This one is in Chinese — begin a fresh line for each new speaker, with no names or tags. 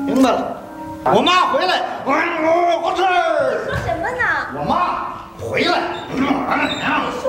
明白了。我妈回来，我吃。
说什么呢？
我妈回来，